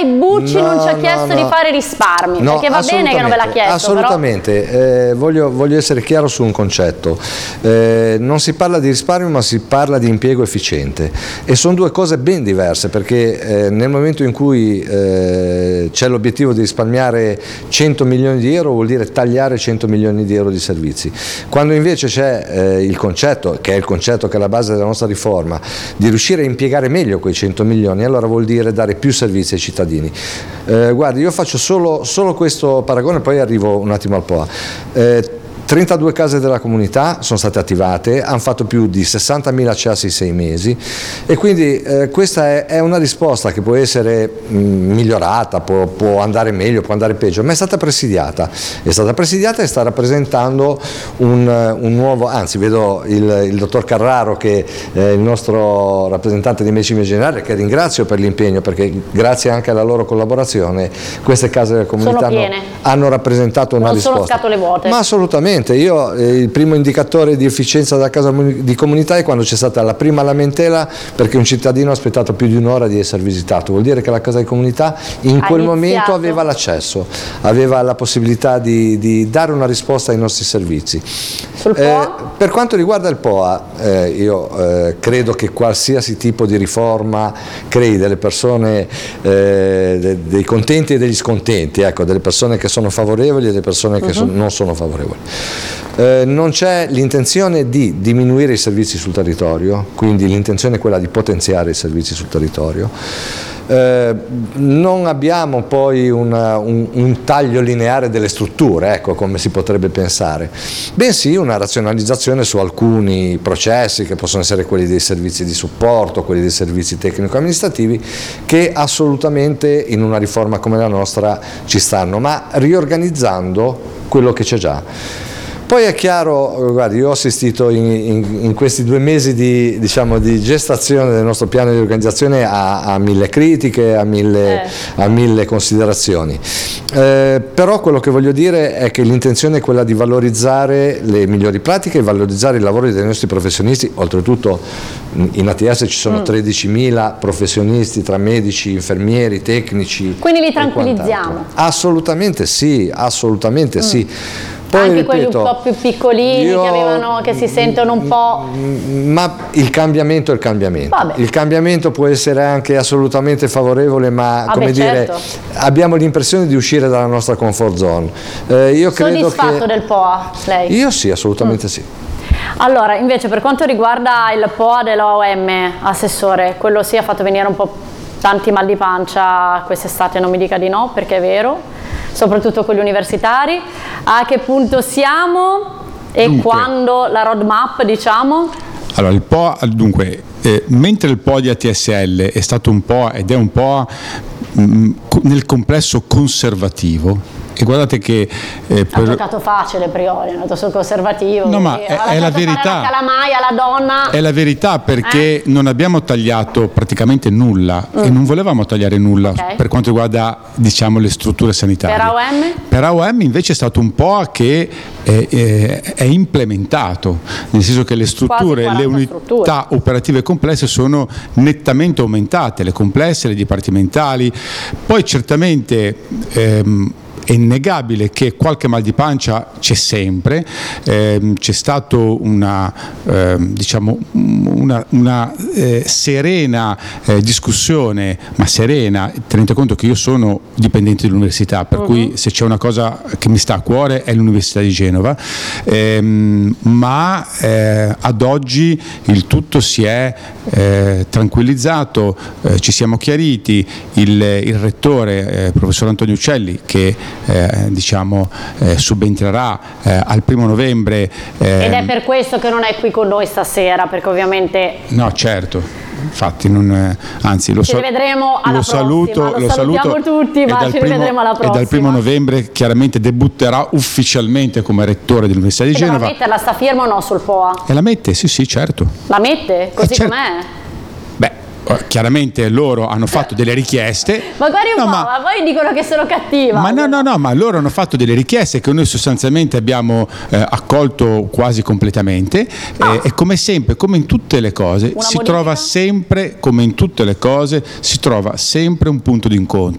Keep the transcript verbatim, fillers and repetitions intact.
lei Bucci no, non ci ha no, chiesto no. di fare risparmi, No, perché va bene che non ve l'ha chiesto. Assolutamente, eh, voglio, voglio essere chiaro su un concetto. Eh, non si parla di risparmio, ma si parla di impiego efficiente, e sono due cose ben diverse, perché eh, nel momento in cui eh, c'è l'obiettivo di risparmiare cento milioni di euro vuol dire tagliare cento milioni di euro di servizi. Quando invece c'è eh, il concetto, che è il concetto che è la base della nostra riforma, di riuscire a impiegare meglio quei cento milioni, allora vuol dire dare più servizi ai cittadini. Eh, guardi, io faccio solo, solo questo paragone, poi arrivo un attimo al P O A. Eh, trentadue case della comunità sono state attivate, hanno fatto più di sessantamila C E A S in sei mesi, e quindi eh, questa è, è una risposta che può essere mh, migliorata, può, può andare meglio, può andare peggio, ma è stata presidiata, è stata presidiata e sta rappresentando un, un nuovo, anzi vedo il, il dottor Carraro, che è il nostro rappresentante di Medicina Generale, che ringrazio per l'impegno, perché grazie anche alla loro collaborazione queste case della comunità hanno, hanno rappresentato una non risposta. Non sono scatole vuote. Ma assolutamente. Io eh, il primo indicatore di efficienza della casa di comunità è quando c'è stata la prima lamentela perché un cittadino ha aspettato più di un'ora di essere visitato. Vuol dire che la casa di comunità in ha quel iniziato. momento aveva l'accesso, aveva la possibilità di, di dare una risposta ai nostri servizi. Sul P O A? Eh, per quanto riguarda il P O A, eh, io eh, credo che qualsiasi tipo di riforma crei delle persone, eh, de, dei contenti e degli scontenti, ecco, delle persone che sono favorevoli e delle persone che uh-huh. son, non sono favorevoli. Eh, non c'è l'intenzione di diminuire i servizi sul territorio, quindi l'intenzione è quella di potenziare i servizi sul territorio. Eh, non abbiamo poi una, un, un taglio lineare delle strutture, ecco, come si potrebbe pensare, bensì una razionalizzazione su alcuni processi che possono essere quelli dei servizi di supporto, quelli dei servizi tecnico-amministrativi, che assolutamente in una riforma come la nostra ci stanno, ma riorganizzando quello che c'è già. Poi è chiaro, guardi, io ho assistito in, in, in questi due mesi di, diciamo, di gestazione del nostro piano di organizzazione a, a mille critiche, a mille, eh. a mille considerazioni, eh, però quello che voglio dire è che l'intenzione è quella di valorizzare le migliori pratiche e valorizzare il lavoro dei nostri professionisti. Oltretutto in A T S ci sono mm. tredicimila professionisti tra medici, infermieri, tecnici. Quindi li tranquillizziamo? Assolutamente sì, assolutamente mm. sì. Poi, anche ripeto, quelli un po' più piccolini io, che, avevano, che si sentono un po'... Ma il cambiamento è il cambiamento. Vabbè. Il cambiamento può essere anche assolutamente favorevole, ma Vabbè, come certo. dire, abbiamo l'impressione di uscire dalla nostra comfort zone. Eh, io credo Soddisfatto che... del P O A, lei? Io sì, assolutamente mm. sì. Allora, invece per quanto riguarda il P O A dell'O M, assessore, quello sì ha fatto venire un po' tanti mal di pancia quest'estate, non mi dica di no, perché è vero, soprattutto con gli universitari. A che punto siamo e dunque, quando la roadmap, diciamo? Allora, il P O A, dunque, eh, mentre il P O A di A T S L è stato un po' ed è un po' mh, nel complesso conservativo, e guardate che eh, per... ha giocato facile Priori, è andato sul conservativo, no, ma è, è la verità, la calamaia alla donna, è la verità, perché eh? non abbiamo tagliato praticamente nulla mm. e non volevamo tagliare nulla okay. per quanto riguarda, diciamo, le strutture sanitarie. Per A O M? Per A O M invece è stato un po' che è, è, è implementato, nel senso che le strutture, le unità strutture. operative complesse sono nettamente aumentate, le complesse, le dipartimentali. Poi certamente ehm, è innegabile che qualche mal di pancia c'è sempre, eh, c'è stato una, eh, diciamo, una, una eh, serena eh, discussione, ma serena, tenete conto che io sono dipendente dell'università, per uh-huh. cui se c'è una cosa che mi sta a cuore è l'Università di Genova, ehm, ma eh, ad oggi il tutto si è eh, tranquillizzato, eh, ci siamo chiariti, il, il rettore, eh, professor Antonio Uccelli, che Eh, diciamo eh, subentrerà eh, al primo novembre eh, ed è per questo che non è qui con noi stasera, perché ovviamente no certo infatti non, eh, anzi lo, ci rivedremo alla lo saluto prossima. Lo, lo salutiamo saluto tutti, ma ci primo, rivedremo alla prossima e dal primo novembre chiaramente debutterà ufficialmente come rettore dell'Università di e Genova. Ma mette la sta firma o no sul P O A? E la mette, sì sì certo. La mette? Così eh, certo. com'è? Beh, chiaramente loro hanno fatto delle richieste. Ma guardi un no, po', ma, ma poi dicono che sono cattiva. Ma no, no, no, ma loro hanno fatto delle richieste che noi sostanzialmente abbiamo eh, accolto quasi completamente ah. eh, e come sempre, come in tutte le cose, Una si modifica? trova sempre, come in tutte le cose, si trova sempre un punto d'incontro.